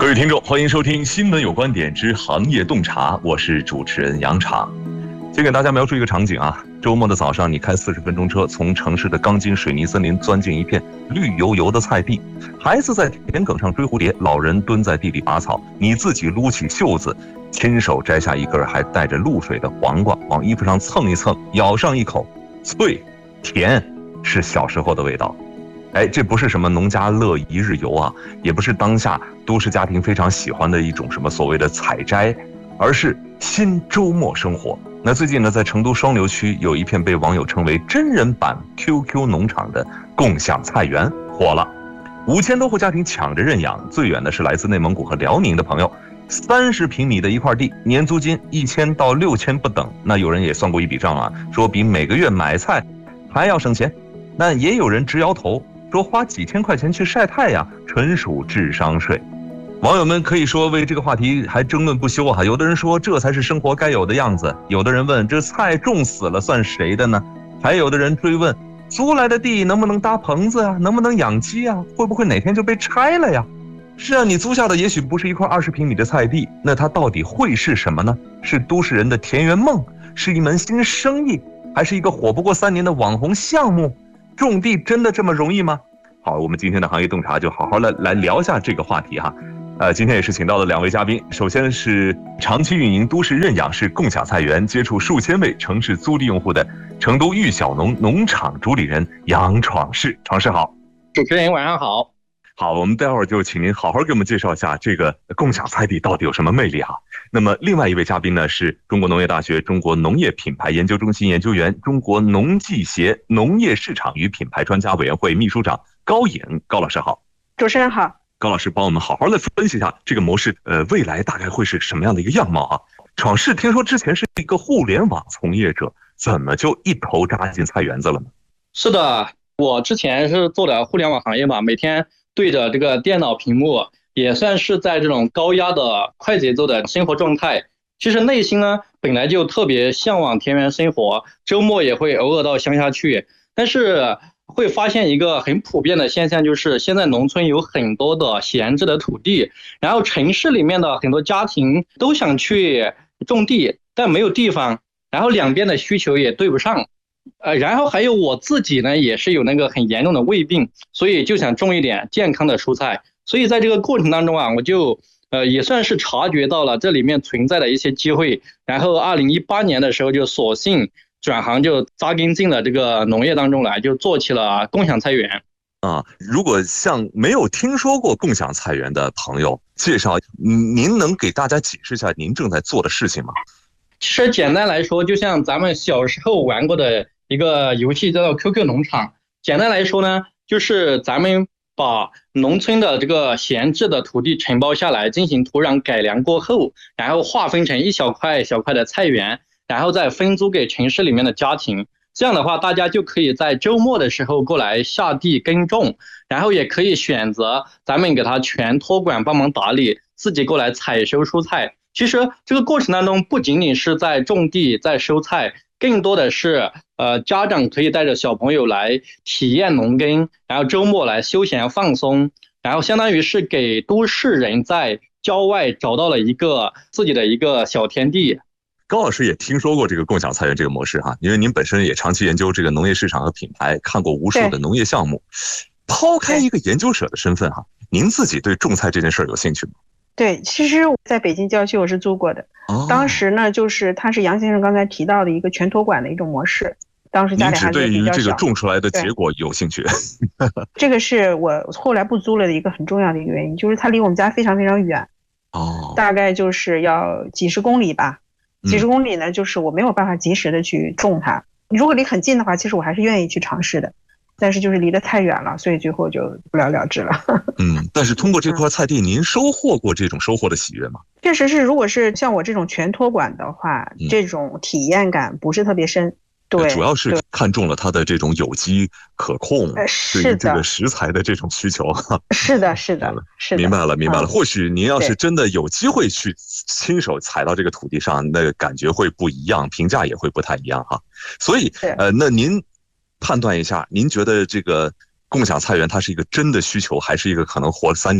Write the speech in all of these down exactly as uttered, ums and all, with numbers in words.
各位听众，欢迎收听《新闻有观点之行业洞察》，我是主持人杨昶。先给大家描述一个场景啊，周末的早上，你开四十分钟车，从城市的钢筋水泥森林钻进一片绿油油的菜地，孩子在田埂上追蝴蝶，老人蹲在地里拔草，你自己撸起袖子，亲手摘下一根还带着露水的黄瓜，往衣服上蹭一蹭，咬上一口，脆、甜，是小时候的味道。哎，这不是什么农家乐一日游啊，也不是当下都市家庭非常喜欢的一种什么所谓的采摘，而是新周末生活。那最近呢，在成都双流区有一片被网友称为真人版 Q Q 农场的共享菜园火了，五千多户家庭抢着认养，最远的是来自内蒙古和辽宁的朋友，三十平米的一块地，年租金一千到六千不等。那有人也算过一笔账啊，说比每个月买菜还要省钱。那也有人直摇头，说花几千块钱去晒太阳，纯属智商税。网友们可以说为这个话题还争论不休啊！有的人说这才是生活该有的样子，有的人问这菜种死了算谁的呢？还有的人追问租来的地能不能搭棚子啊？能不能养鸡啊？会不会哪天就被拆了呀？是啊，你租下的也许不是一块二十平米的菜地，那它到底会是什么呢？是都市人的田园梦，是一门新生意，还是一个火不过三年的网红项目？种地真的这么容易吗？好，我们今天的行业洞察就好好的来聊一下这个话题哈。呃，今天也是请到了两位嘉宾，首先是长期运营都市认养式共享菜园，接触数千位城市租地用户的成都玉小农农场主理人杨闯士。闯士好。 主持人晚上好。 好，我们待会儿就请您好好给我们介绍一下这个共享菜地到底有什么魅力哈。那么另外一位嘉宾呢，是中国农业大学中国农业品牌研究中心研究员，中国农技协农业市场与品牌专家委员会秘书长高颖。高老师好。 主持人好。 高老师帮我们好好的分析一下这个模式，呃，未来大概会是什么样的一个样貌啊？闯士听说之前是一个互联网从业者，怎么就一头扎进菜园子了呢？ 是的，我之前是做的互联网行业嘛，每天对着这个电脑屏幕，也算是在这种高压的快节奏的生活状态。其实内心呢，本来就特别向往田园生活，周末也会偶尔到乡下去，但是会发现一个很普遍的现象，就是现在农村有很多的闲置的土地，然后城市里面的很多家庭都想去种地，但没有地方，然后两边的需求也对不上。呃，然后还有我自己呢，也是有那个很严重的胃病，所以就想种一点健康的蔬菜。所以在这个过程当中啊，我就呃也算是察觉到了这里面存在的一些机会。然后二零一八年的时候就索性转行，就扎根进了这个农业当中来，就做起了共享菜园。 啊，如果像没有听说过共享菜园的朋友介绍，您能给大家解释一下您正在做的事情吗？ 其实简单来说，就像咱们小时候玩过的一个游戏叫做 Q Q 农场。简单来说呢，就是咱们把农村的这个闲置的土地承包下来，进行土壤改良过后，然后划分成一小块小块的菜园，然后再分租给城市里面的家庭。这样的话，大家就可以在周末的时候过来下地耕种，然后也可以选择咱们给他全托管帮忙打理，自己过来采收蔬菜。其实这个过程当中不仅仅是在种地在收菜，更多的是呃家长可以带着小朋友来体验农耕，然后周末来休闲放松，然后相当于是给都市人在郊外找到了一个自己的一个小天地。 高老师也听说过这个共享菜园这个模式哈，因为您本身也长期研究这个农业市场和品牌，看过无数的农业项目。抛开一个研究者的身份哈，您自己对种菜这件事儿有兴趣吗？ 对，其实我在北京郊区我是租过的。哦、当时呢，就是它是杨先生刚才提到的一个全托管的一种模式。当时家里孩子比较小。 您只对于这个种出来的结果有兴趣？ 这个是我后来不租了的一个很重要的一个原因，就是它离我们家非常非常远。哦。大概就是要几十公里吧。几十公里呢，就是我没有办法及时的去种它。如果离很近的话，其实我还是愿意去尝试的。但是就是离得太远了，所以最后就不了了之了。 嗯，但是通过这块菜地，您收获过这种收获的喜悦吗？ 确实是，如果是像我这种全托管的话，嗯、这种体验感不是特别深。对， 主要是看中了它的这种有机可控， 呃、 对于这个食材的这种需求。 是的，是的，是的。 明白了，明白了。嗯、或许您要是真的有机会去亲手踩到这个土地上，那个感觉会不一样，评价也会不太一样哈。所以，呃，那您判断一下，您觉得这个共享菜园它是一个真的需求，还是一个可能活三年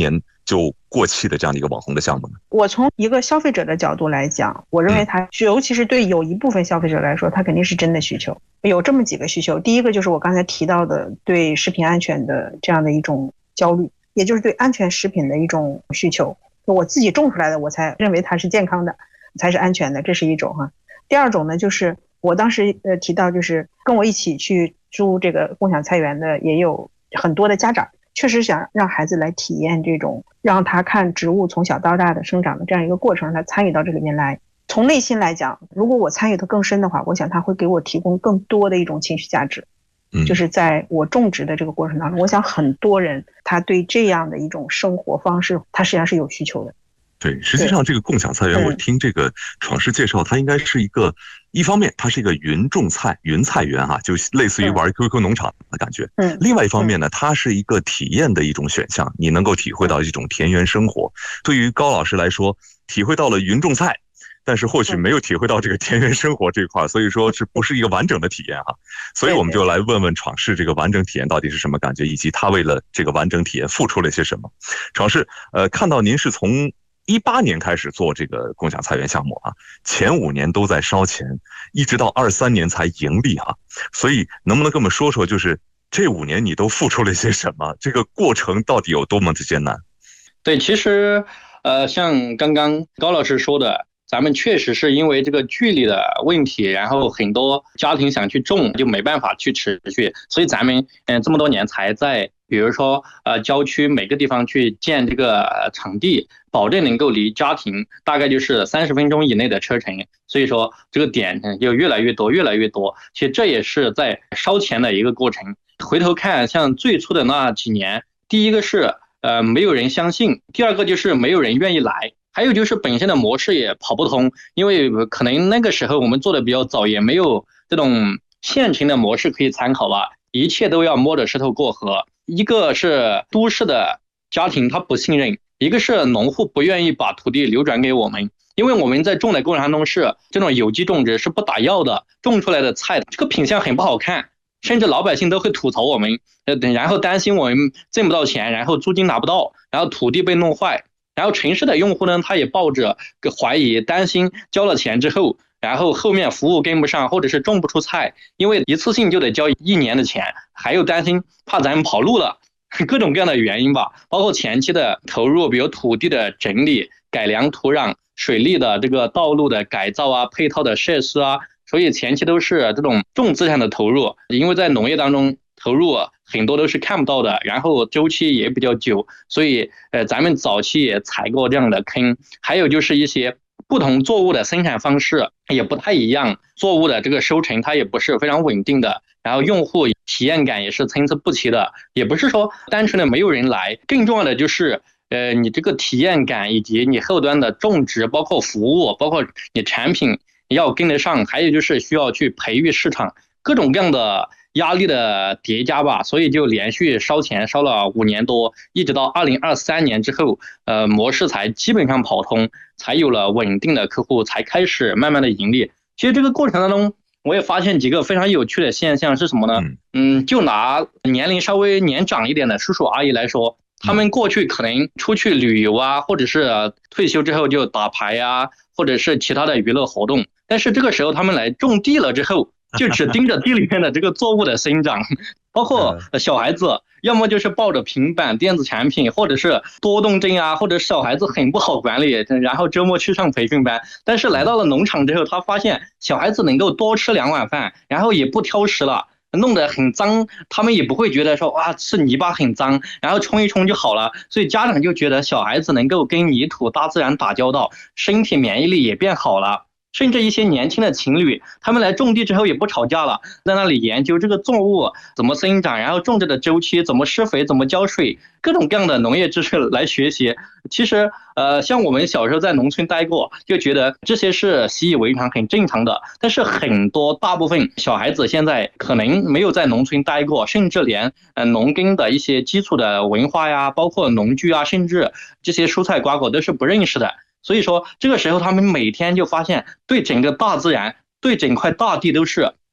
就过气的这样的一个网红的项目呢？ 我从一个消费者的角度来讲，我认为它、嗯、尤其是对有一部分消费者来说，它肯定是真的需求。有这么几个需求，第一个就是我刚才提到的对食品安全的这样的一种焦虑，也就是对安全食品的一种需求。我自己种出来的，我才认为它是健康的，才是安全的，这是一种哈。第二种呢，就是我当时呃提到，就是跟我一起去租这个共享菜园的也有很多的家长，确实想让孩子来体验这种，让他看植物从小到大的生长的这样一个过程，他参与到这里面来。从内心来讲，如果我参与的更深的话，我想他会给我提供更多的一种情绪价值。就是在我种植的这个过程当中，我想很多人他对这样的一种生活方式，他实际上是有需求的。 对，实际上这个共享菜园，我听这个闯世介绍，它应该是一个，一方面它是一个云种菜、云菜园哈，就类似于玩 Q Q 农场的感觉。嗯。另外一方面呢，它是一个体验的一种选项，你能够体会到一种田园生活。对于高老师来说，体会到了云种菜，但是或许没有体会到这个田园生活这一块，所以说是不是一个完整的体验哈？所以我们就来问问闯世这个完整体验到底是什么感觉，以及他为了这个完整体验付出了些什么。闯世，呃，看到您是从一八年开始做这个共享菜园项目啊，前五年都在烧钱，一直到二三年才盈利啊。所以能不能跟我们说说，就是这五年你都付出了些什么？这个过程到底有多么的艰难？ 对，其实呃，像刚刚高老师说的，咱们确实是因为这个距离的问题，然后很多家庭想去种就没办法去持续，所以咱们嗯这么多年才在比如说呃郊区每个地方去建这个场地，保证能够离家庭大概就是三十分钟以内的车程，所以说这个点就越来越多越来越多。其实这也是在烧钱的一个过程。回头看像最初的那几年，第一个是呃没有人相信，第二个就是没有人愿意来，还有就是本身的模式也跑不通，因为可能那个时候我们做的比较早，也没有这种现成的模式可以参考吧，一切都要摸着石头过河。一个是都市的家庭他不信任，一个是农户不愿意把土地流转给我们，因为我们在种的过程当中是这种有机种植，是不打药的，种出来的菜这个品相很不好看，甚至老百姓都会吐槽我们，呃，然后担心我们挣不到钱，然后租金拿不到，然后土地被弄坏。然后城市的用户呢，他也抱着个怀疑，担心交了钱之后，然后后面服务跟不上，或者是种不出菜，因为一次性就得交一年的钱，还有担心怕咱们跑路了，各种各样的原因吧，包括前期的投入，比如土地的整理、改良土壤、水利的这个道路的改造啊、配套的设施啊，所以前期都是这种重资产的投入，因为在农业当中投入很多都是看不到的，然后周期也比较久，所以呃，咱们早期也踩过这样的坑。还有就是一些不同作物的生产方式也不太一样，作物的这个收成它也不是非常稳定的，然后用户体验感也是参差不齐的，也不是说单纯的没有人来，更重要的就是呃，你这个体验感以及你后端的种植，包括服务，包括你产品要跟得上，还有就是需要去培育市场，各种各样的压力的叠加吧，所以就连续烧钱烧了五年多，一直到二零二三年之后，呃，模式才基本上跑通，才有了稳定的客户，才开始慢慢的盈利。其实这个过程当中，我也发现几个非常有趣的现象是什么呢？嗯，就拿年龄稍微年长一点的叔叔阿姨来说，他们过去可能出去旅游啊，或者是退休之后就打牌啊，或者是其他的娱乐活动，但是这个时候他们来种地了之后，就只盯着地里面的这个作物的生长，包括小孩子，要么就是抱着平板电子产品，或者是多动症啊，或者小孩子很不好管理，然后周末去上培训班。但是来到了农场之后，他发现小孩子能够多吃两碗饭，然后也不挑食了，弄得很脏，他们也不会觉得说哇吃泥巴很脏，然后冲一冲就好了。所以家长就觉得小孩子能够跟泥土大自然打交道，身体免疫力也变好了。甚至一些年轻的情侣，他们来种地之后也不吵架了，在那里研究这个作物怎么生长，然后种植的周期，怎么施肥，怎么浇水，各种各样的农业知识来学习。其实呃，像我们小时候在农村待过，就觉得这些是习以为常很正常的，但是很多大部分小孩子现在可能没有在农村待过，甚至连呃农耕的一些基础的文化呀，包括农具啊，甚至这些蔬菜瓜果都是不认识的。所以说这个时候他们每天就发现对整个大自然，对整块大地都是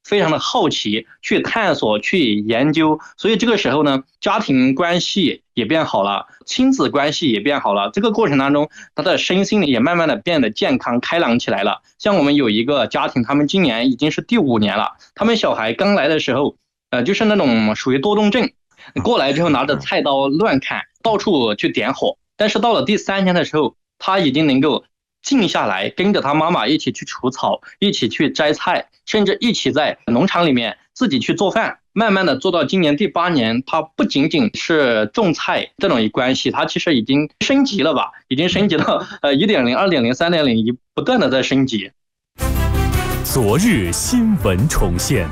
非常的好奇，去探索，去研究。所以这个时候呢，家庭关系也变好了，亲子关系也变好了。这个过程当中，他的身心也慢慢的变得健康开朗起来了。像我们有一个家庭，他们今年已经是第五年了，他们小孩刚来的时候，呃，就是那种属于多动症，过来之后拿着菜刀乱砍，到处去点火。但是到了第三年的时候，他已经能够静下来，跟着他妈妈一起去除草，一起去摘菜，甚至一起在农场里面自己去做饭。慢慢的做到今年第八年，他不仅仅是种菜这种一关系，他其实已经升级了吧，已经升级到呃一点零、二点零、三点零，一不断的在升级。 昨日新闻重现。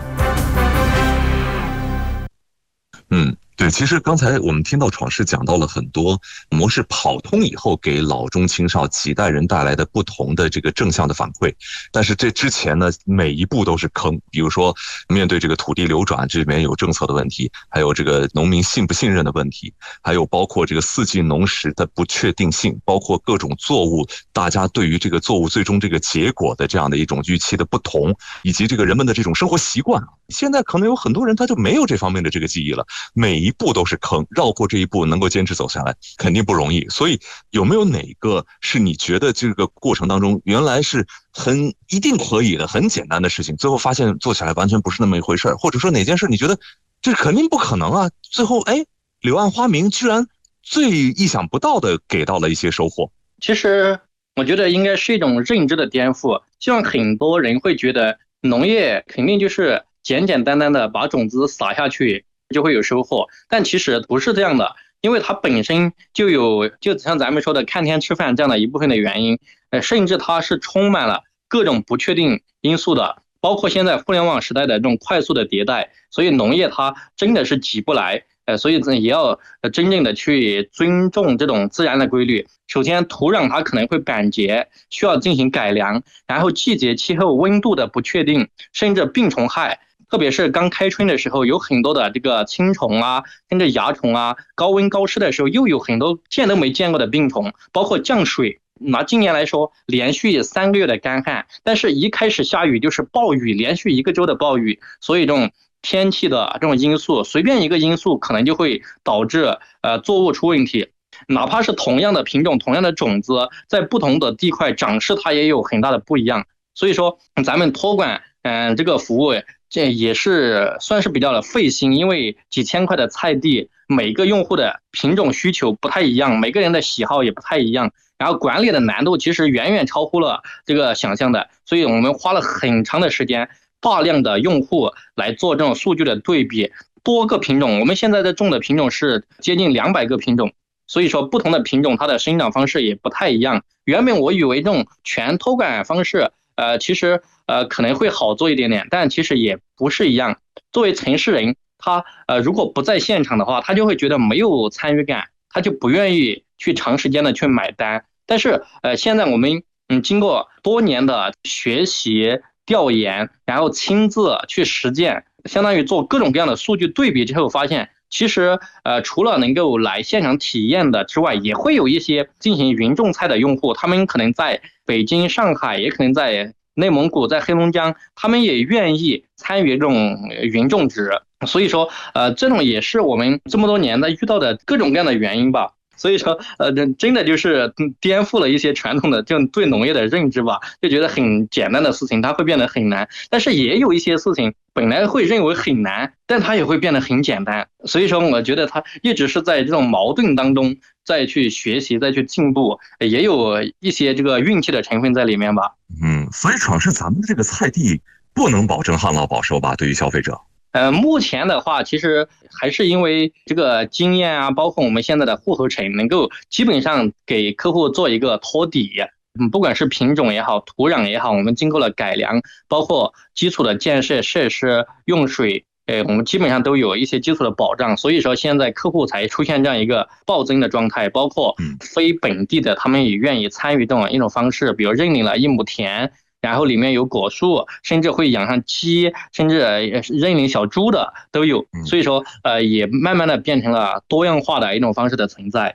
嗯。对，其实刚才我们听到闯世讲到了很多模式跑通以后给老中青少几代人带来的不同的这个正向的反馈，但是这之前呢，每一步都是坑。比如说面对这个土地流转，这里面有政策的问题，还有这个农民信不信任的问题，还有包括这个四季农时的不确定性，包括各种作物大家对于这个作物最终这个结果的这样的一种预期的不同，以及这个人们的这种生活习惯。现在可能有很多人他就没有这方面的这个记忆了，每一步都是坑，绕过这一步能够坚持走下来肯定不容易。所以有没有哪个是你觉得这个过程当中原来是很一定可以的很简单的事情，最后发现做起来完全不是那么一回事，或者说哪件事你觉得这肯定不可能啊，最后哎柳暗花明居然最意想不到的给到了一些收获？ 其实我觉得应该是一种认知的颠覆，希望很多人会觉得农业肯定就是简简单单的把种子撒下去就会有收获，但其实不是这样的，因为它本身就有就像咱们说的看天吃饭这样的一部分的原因，呃，甚至它是充满了各种不确定因素的，包括现在互联网时代的这种快速的迭代，所以农业它真的是急不来，呃，所以也要真正的去尊重这种自然的规律。首先土壤它可能会板结，需要进行改良，然后季节气候温度的不确定，甚至病虫害，特别是刚开春的时候，有很多的这个青虫啊，甚至蚜虫啊，高温高湿的时候又有很多见都没见过的病虫，包括降水。拿今年来说，连续三个月的干旱，但是一开始下雨就是暴雨，连续一个周的暴雨，所以这种天气的这种因素，随便一个因素可能就会导致呃作物出问题。哪怕是同样的品种、同样的种子，在不同的地块长势它也有很大的不一样。所以说，咱们托管嗯、呃、这个服务，这也是算是比较的费心，因为几千块的菜地，每个用户的品种需求不太一样，每个人的喜好也不太一样，然后管理的难度其实远远超乎了这个想象的，所以我们花了很长的时间，大量的用户来做这种数据的对比，多个品种，我们现在在种的品种是接近两百个品种，所以说不同的品种它的生长方式也不太一样。原本我以为这种全托管方式，呃，其实呃可能会好做一点点，但其实也不是一样。作为城市人，他呃如果不在现场的话，他就会觉得没有参与感，他就不愿意去长时间的去买单。但是呃现在我们嗯经过多年的学习调研，然后亲自去实践，相当于做各种各样的数据对比之后，发现其实呃除了能够来现场体验的之外，也会有一些进行云种菜的用户，他们可能在北京、上海，也可能在内蒙古、在黑龙江，他们也愿意参与这种云种植。所以说呃这种也是我们这么多年的遇到的各种各样的原因吧。所以说呃真的就是颠覆了一些传统的这种对农业的认知吧，就觉得很简单的事情它会变得很难，但是也有一些事情本来会认为很难，但它也会变得很简单。所以说我觉得它一直是在这种矛盾当中再去学习再去进步，也有一些这个运气的成分在里面吧。 嗯，所以主要是咱们的这个菜地不能保证旱涝保收吧，对于消费者。 呃，目前的话，其实还是因为这个经验啊，包括我们现在的户口城，能够基本上给客户做一个托底。嗯，不管是品种也好，土壤也好，我们经过了改良，包括基础的建设设施、用水，呃，我们基本上都有一些基础的保障。所以说，现在客户才出现这样一个暴增的状态，包括非本地的，他们也愿意参与这种一种方式，比如认领了一亩田。然后里面有果树，甚至会养上鸡，甚至认领小猪的都有，所以说呃也慢慢的变成了多样化的一种方式的存在。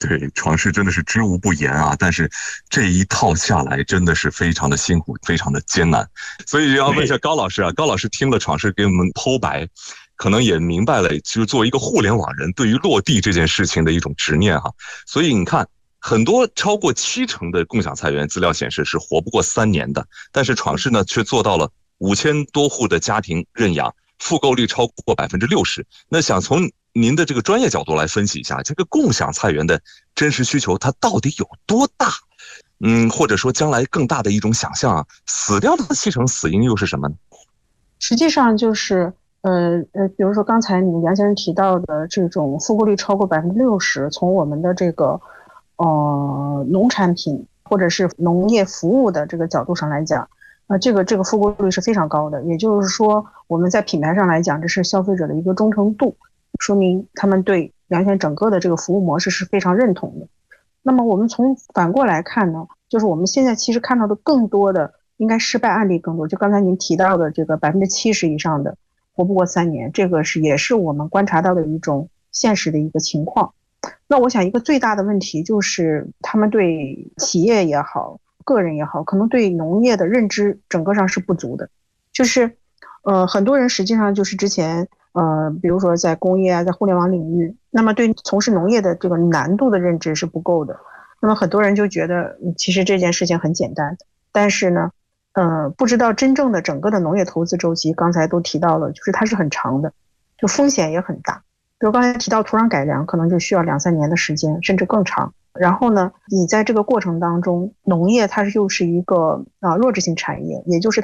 对，闯世真的是知无不言啊，但是这一套下来真的是非常的辛苦，非常的艰难。所以要问一下高老师啊，高老师听了闯世给我们剖白，可能也明白了，就是作为一个互联网人对于落地这件事情的一种执念哈。所以你看，很多超过七成的共享菜园资料显示是活不过三年的，但是闯世呢却做到了五千多户的家庭认养，复购率超过百分之六十。那想从您的这个专业角度来分析一下，这个共享菜园的真实需求它到底有多大？嗯，或者说将来更大的一种想象啊，死掉的七成死因又是什么呢？ 实际上就是呃呃，比如说刚才你们杨先生提到的这种复购率超过百分之六十，从我们的这个呃农产品或者是农业服务的这个角度上来讲，呃，这个这个复购率是非常高的。也就是说，我们在品牌上来讲，这是消费者的一个忠诚度，说明他们对杨先整个的这个服务模式是非常认同的。那么我们从反过来看呢，就是我们现在其实看到的更多的应该失败案例更多，就刚才您提到的这个百分之七十以上的活不过三年，这个是也是我们观察到的一种现实的一个情况。那我想一个最大的问题就是他们对企业也好，个人也好，可能对农业的认知整个上是不足的。就是呃，很多人实际上就是之前呃，比如说在工业啊，在互联网领域，那么对从事农业的这个难度的认知是不够的。那么很多人就觉得其实这件事情很简单，但是呢呃，不知道真正的整个的农业投资周期，刚才都提到了，就是它是很长的，就风险也很大。比如刚才提到土壤改良，可能就需要两三年的时间，甚至更长。然后呢，你在这个过程当中，农业它又是一个啊弱质性产业，也就是